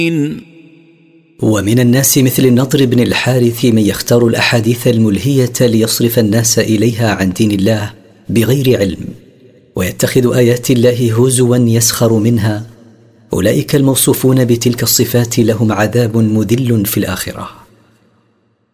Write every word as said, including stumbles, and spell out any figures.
ومن الناس مثل النضر بن الحارث من يختار الأحاديث الملهية ليصرف الناس إليها عن دين الله بغير علم، ويتخذ آيات الله هزوا يسخر منها. أولئك الموصوفون بتلك الصفات لهم عذاب مذل في الآخرة.